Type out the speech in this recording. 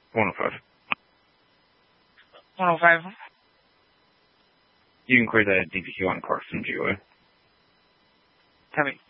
105. 105. You can clear that DPQ on Clarkson GOA. Copy.